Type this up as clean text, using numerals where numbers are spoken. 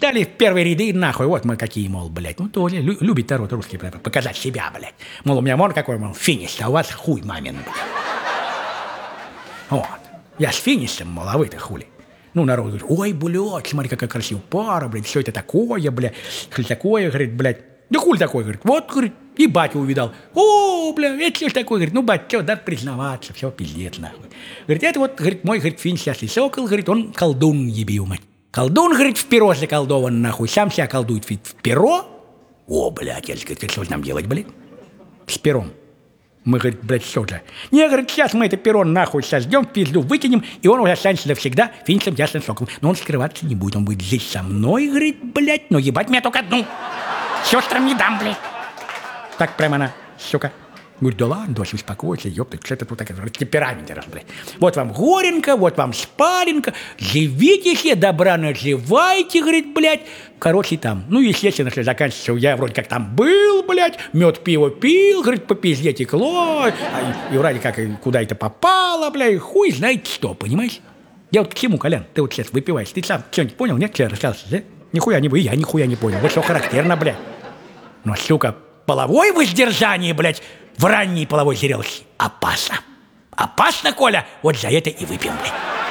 встали в первые ряды, нахуй, вот мы какие, мол, блядь. Ну, тоже любит народ русский, блядь, показать себя, блядь. Мол, у меня вон какой, мол, финиш, а у вас хуй мамин, блядь. Вот. Я с финишем, мол, а вы-то хули. Ну, народ говорит, ой, блядь, смотри, какая красивая пара, блядь, все это такое, блядь, хули такое, говорит, блядь. Да хули такое, говорит, вот, говорит, и батю увидал. О, блядь, это что ж такое, говорит, ну, бать, что, надо признаваться, все, пиздец, нахуй. Говорит, это вот, говорит, мой, говорит, финиш, ясный сокол, говорит, он колдун ебил, мать. Колдун, говорит, в перо заколдован, нахуй, сам себя колдует в перо. О, блядь, я говорит, что нам делать, блядь, с пером? Мы, говорит, блядь, что же? Не, говорит, сейчас мы это перо нахуй сождем, в пизду выкинем, и он уже останется навсегда финишем ясным соколом. Но он скрываться не будет, он будет здесь со мной, говорит, блядь, но ебать меня только одну. Сестрам не дам, блядь. Так прямо она, сука. Говорит, да ладно, дочь, успокойся, ёпта, что-то тут такое, темперамент, блядь. Вот вам горенка, вот вам спаренка, живите себе, добра наживайте, говорит, блядь. Короче, там, ну, естественно, что заканчивается, я вроде как там был, блядь, мед пиво пил, говорит, по пизде текло, и вроде как куда это попало, блядь, хуй знает что, понимаешь? Я вот к чему, Колян, ты вот сейчас выпиваешь, ты сам что-нибудь понял, нет, что я рассказывал, да? Нихуя не, я нихуя не понял, вот что характерно, блядь. Но, сука, половое воздержание, блядь, в ранней половой зрелости опасно. Опасно, Коля, вот за это и выпьем, блядь.